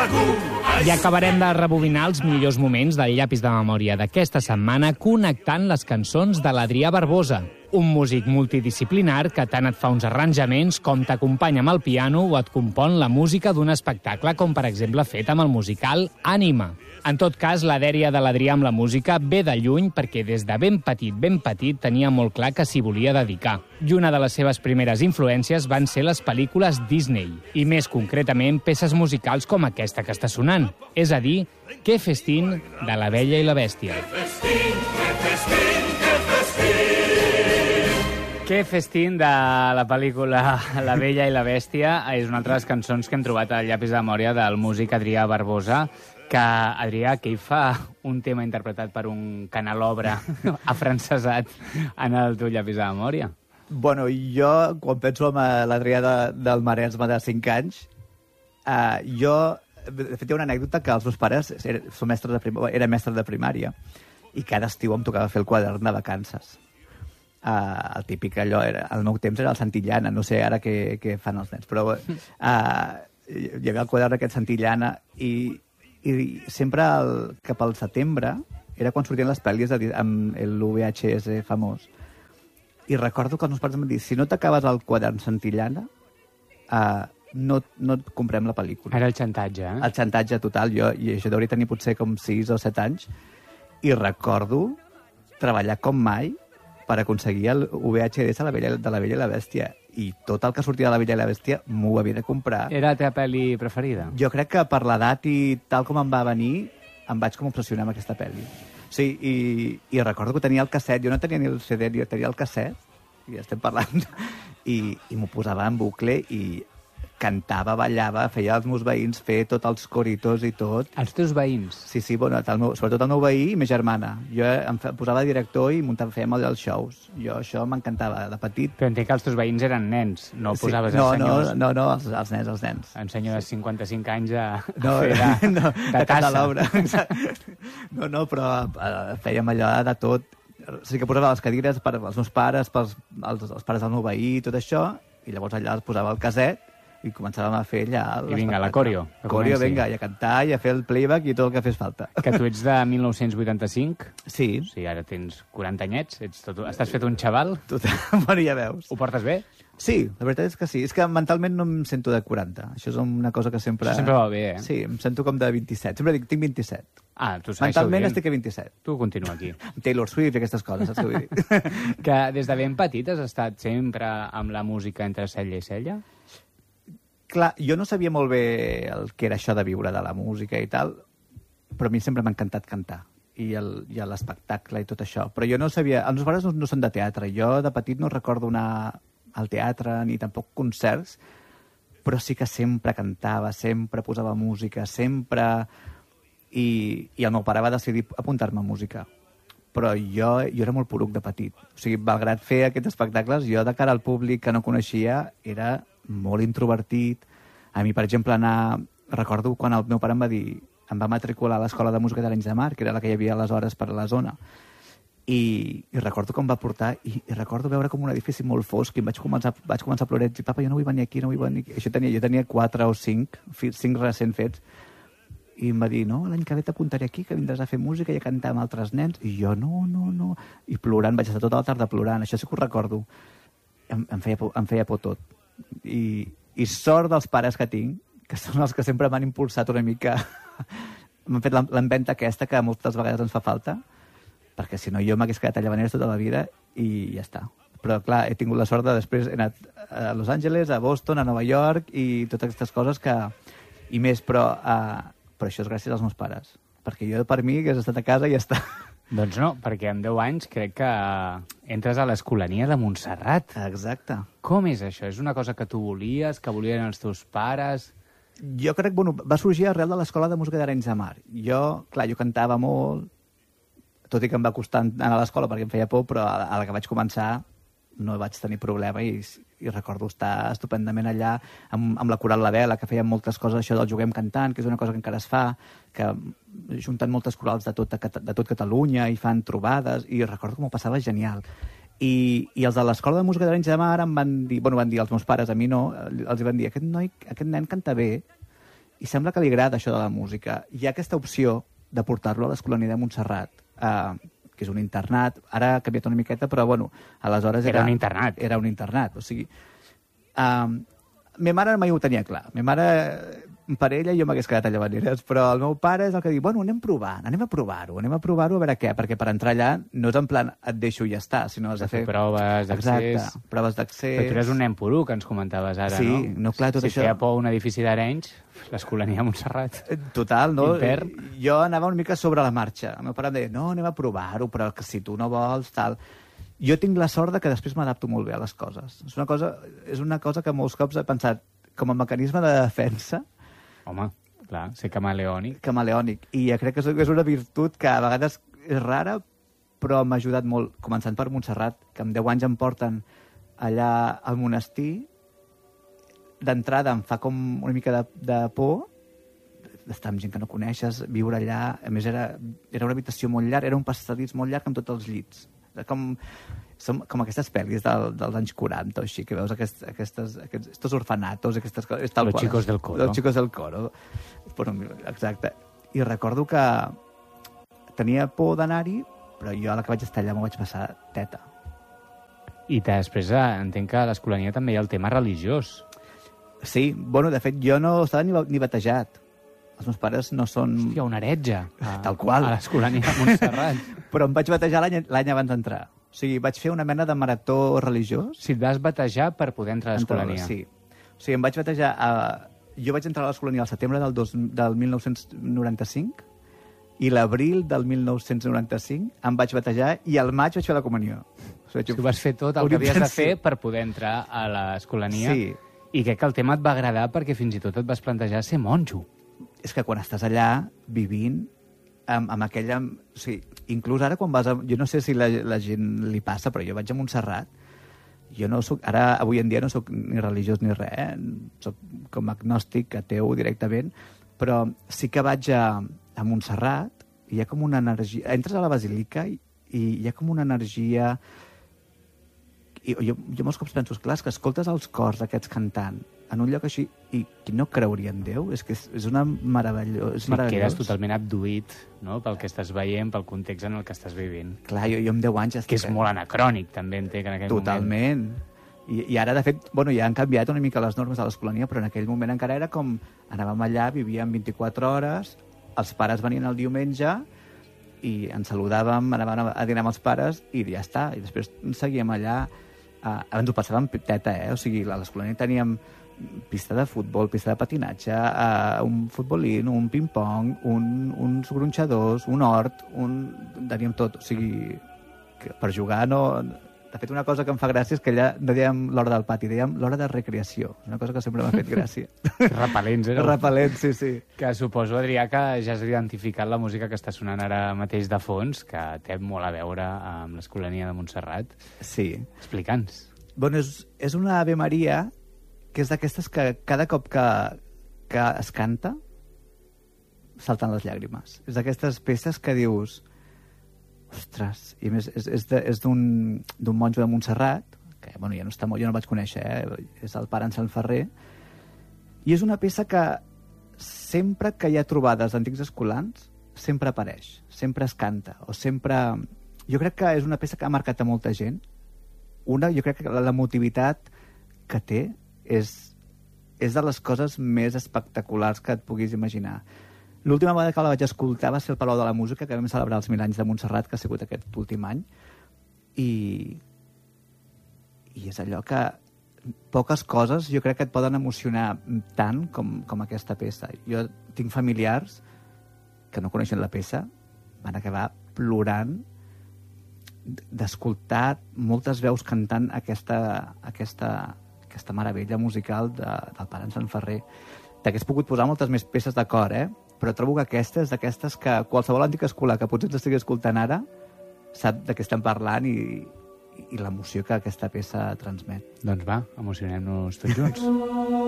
I acabarem de rebobinar els millors moments del llapis de memòria d'aquesta setmana connectant les cançons de l'Adrià Barbosa, un músic multidisciplinar que tant et fa uns arranjaments com t'acompanya amb el piano o et compon la música d'un espectacle com, per exemple, fet amb el musical Ànima. En tot cas, la dèria de l'Adrià amb la música ve de lluny perquè des de ben petit, tenia molt clar que s'hi volia dedicar. I una de les seves primeres influències van ser les pel·lícules Disney, i més concretament peces musicals com aquesta que està sonant, és a dir, Que festín de La Bella i la Bèstia. Que festín de la pel·lícula La Bella i la Bèstia és una altra de les cançons que hem trobat al llapis de memòria del músic Adrià Barbosa, que, Adrià, que ell fa un tema interpretat per un canalobre afrancesat en el teu llapis de memòria. Bueno, jo, quan penso en l'Adrià del Maresme de 5 anys, de fet, hi ha una anècdota que els meus pares eren mestres de primària i cada estiu em tocava fer el quadern de vacances. El típic allò, al meu temps era el Santillana, no sé ara què fan els nens, però hi havia el quadern aquest Santillana i sempre cap al setembre era quan sortien les pel·lis amb l'UVHS famós. I recordo que els meus pares em van dir, si no t'acabes el quadern Santillana, no et comprem la pel·lícula. Era el xantatge, eh? El xantatge total. Jo hauria tenir potser com 6 o 7 anys i recordo treballar com mai per aconseguir el VHS de la Bella i la Bèstia. I tot el que sortia de La Bella i la Bèstia m'ho havia de comprar. Era la teva pel·li preferida? Jo crec que per l'edat i tal com em va venir, em vaig com obsessionar amb aquesta pel·li. Sí, i recordo que tenia el casset. Jo no tenia ni el CD, jo tenia el casset, i ja estem parlant, i m'ho posava en bucle i cantava, ballava, feia els meus veïns fer tots els coritos i tot. Els teus veïns? Sí, bueno, sobretot el meu veí i ma germana. Jo em posava director i fèiem els shows. Això m'encantava de petit. Però entenc que els teus veïns eren nens, no poses els senyors... No, els nens. Un senyor de 55 anys a fer de tassa. No, però fèiem allò de tot. O sigui que posava les cadires per als meus pares, els pares del meu veí, tot això, i llavors allà es posava el caset i començàvem a fer allà... I vinga, la coreo. Coreo, vinga, i a cantar, i a fer el playback i tot el que fes falta. Que tu ets de 1985? Sí. O sigui, ara tens 40 anyets, estàs fet un xaval? Bueno, ja veus. Ho portes bé? Sí, la veritat és que sí. És que mentalment no em sento de 40. Això és una cosa que sempre... Això sempre va bé, eh? Sí, em sento com de 27. Sempre dic, tinc 27. Ah, tu segueixes mentalment estic a 27. Tu continua aquí. Taylor Swift i aquestes coses, saps què vull dir? Que des de ben petit has estat sempre amb la música entre cella i cella? Clar, jo no sabia molt bé el que era això de viure de la música i tal, però a mi sempre m'ha encantat cantar i l'espectacle i tot això. Però jo no sabia... Els meus pares no són de teatre. Jo de petit no recordo anar al teatre ni tampoc concerts, però sí que sempre cantava, sempre posava música, sempre... I el meu pare va decidir apuntar-me a música. Però jo era molt poruc de petit. O sigui, malgrat fer aquests espectacles, jo de cara al públic que no coneixia era molt introvertit. A mi, per exemple, recordo quan el meu pare em va dir, em va matricular a l'Escola de Música d'Arenys de Mar, que era la que hi havia aleshores per la zona, i recordo com va portar, i recordo veure com un edifici molt fosc, i vaig començar a plorar, i dir, papa, jo no vull venir aquí, no vull venir aquí. Jo tenia 4 o 5 recent fets, i em va dir, no, l'any que ve t'apuntaré aquí, que vindràs a fer música i a cantar amb altres nens. I jo, no. I plorant, vaig estar tota la tarda plorant. Això sí que ho recordo. Em feia por tot. I sort dels pares que tinc, que són els que sempre m'han impulsat una mica. M'han fet l'empenta aquesta que moltes vegades ens fa falta, perquè si no jo m'hagués quedat a Llavaneres tota la vida i ja està. Però, clar, he tingut la sort de després he anat a Los Angeles, a Boston, a Nova York i totes aquestes coses que... I més, però això és gràcies als meus pares. Perquè jo, per mi, hagués estat a casa i ja està. Doncs no, perquè amb 10 anys crec que entres a l'Escolania de Montserrat. Exacte. Com és això? És una cosa que tu volies, que volien els teus pares? Jo crec que va sorgir arrel de l'Escola de Música d'Arenys de Mar. Jo cantava molt, tot i que em va costar anar a l'escola perquè em feia por, però a la que vaig començar no vaig tenir problema i recordo estar estupendament allà amb la Coral La Vela, que feien moltes coses, això del Juguem Cantant, que és una cosa que encara es fa, que junten moltes corals de tot Catalunya i fan trobades, i recordo que m'ho passava genial. I els de l'Escola de Música d'Arenys de Mar em van dir els meus pares, a mi no, els van dir, aquest nen canta bé, i sembla que li agrada això de la música. Hi ha aquesta opció de portar-lo a l'Escolania de Montserrat, que és un internat. Ara ha canviat una miqueta, però, bueno, aleshores Era un internat. Era un internat, o sigui... Ma mare mai ho tenia clar. Ma mare, per ella, jo m'hagués quedat a Llavaneres, però el meu pare és el que diu, bueno, anem a provar-ho a veure què, perquè per entrar allà no és en plan et deixo i ja està, sinó has de fer proves d'accés. Exacte, proves d'accés. Però tu eres un nen purú, que ens comentaves ara, sí, no? No, clar, tot si això... feia por un edifici d'Arenys, l'Escolania de Montserrat. Total, no? Infern. Jo anava una mica sobre la marxa. El meu pare em deia, no, anem a provar-ho, però que si tu no vols, tal... Jo tinc la sort de que després m'adapto molt bé a les coses. És una cosa que molts cops he pensat com a mecanisme de defensa. Home, clar, ser camaleònic. Camaleònic. I crec que és una virtut que a vegades és rara, però m'ha ajudat molt. Començant per Montserrat, que amb 10 anys em porten allà al monestir. D'entrada em fa com una mica de por d'estar amb gent que no coneixes, viure allà. A més, era una habitació molt llarga, era un passadís molt llarg amb tots els llits. Com aquestes pel·lis dels anys 40 o així, que veus aquests orfanatos, aquestes coses. Los chicos del coro. Los chicos del coro. Exacte. I recordo que tenia por d'anar-hi, però jo a la que vaig estar allà m'ho vaig passar teta. I després entenc que a l'Escolania també hi ha el tema religiós. Sí, bueno, de fet, jo no estava ni batejat. Els meus pares no són... Hòstia, un heretge. Tal qual. A l'Escolania de Montserrat. Però em vaig batejar l'any abans d'entrar. O sigui, vaig fer una mena de marató religiós. Si et vas batejar per poder entrar a l'Escolania. Sí. O sigui, em vaig batejar... Jo vaig entrar a l'Escolania al setembre del 1995 i l'abril del 1995 em vaig batejar i al maig vaig fer la comunió. O sigui, tu vas fer tot el que havies de fer per poder entrar a l'Escolania. Sí. I crec que el tema et va agradar perquè fins i tot et vas plantejar ser monjo. És que quan estàs allà vivint amb aquella... O sigui, inclús ara quan vas a... Jo no sé si la gent li passa, però jo vaig a Montserrat. Jo no soc... Ara, avui en dia, no soc ni religiós ni res. Soc com agnòstic, ateu directament. Però sí que vaig a Montserrat i hi ha com una energia... Entres a la basílica i hi ha com una energia... I jo molts cops penso, clar, que escoltes els cors aquests cantant en un lloc així, i qui no creuria en Déu? És que és una meravellós. Sí, quedes totalment abduït, no?, pel que estàs veient, pel context en el que estàs vivint. Clar, jo amb 10 anys... Que és molt anacrònic, també, entenc, en aquell moment. Totalment. I ara, de fet, bueno, ja han canviat una mica les normes de l'Escolania, però en aquell moment encara era com... Anàvem allà, vivíem 24 hores, els pares venien el diumenge i ens saludàvem, anàvem a dinar amb els pares i ja està. I després seguíem allà... Ens ho passàvem teta, O sigui, a l'Escolania teníem pista de futbol, pista de patinatge, un futbolín, un ping-pong, uns gronxadors, un hort, teníem tot. O sigui, que per jugar no... De fet, una cosa que em fa gràcia és que allà no dèiem l'hora del pati, dèiem l'hora de recreació. És una cosa que sempre m'ha fet gràcia. Repel·lents, no? Repel·lents, sí. Que suposo, Adrià, que ja has identificat la música que està sonant ara mateix de fons, que té molt a veure amb l'Escolania de Montserrat. Sí. Explica'ns. Bueno, és una Ave Maria que és d'aquestes que cada cop que es canta salten les llàgrimes. És d'aquestes peces que dius... Ostres, i a més és d'un monjo de Montserrat, que bueno, ja no està molt, jo no el vaig conèixer, és el pare en Sant Ferrer, i és una peça que sempre que hi ha trobades d'antics escolans, sempre apareix, sempre es canta, o sempre... Jo crec que és una peça que ha marcat a molta gent. Jo crec que l'emotivitat que té és de les coses més espectaculars que et puguis imaginar. L'última vegada que la vaig escoltar va ser al Palau de la Música, que vam celebrar els 1000 anys de Montserrat, que ha sigut aquest últim any, i és allò que poques coses jo crec que et poden emocionar tant com aquesta peça. Jo tinc familiars que no coneixen la peça, van acabar plorant d'escoltar moltes veus cantant aquesta meravella musical del pare en Sant Ferrer. T'hagués pogut posar moltes més peces de cor, però trobo que aquesta és d'aquestes que qualsevol antic escolar que potser ens estigui escoltant ara sap de què estem parlant i l'emoció que aquesta peça transmet. Doncs va, emocionem-nos tots junts.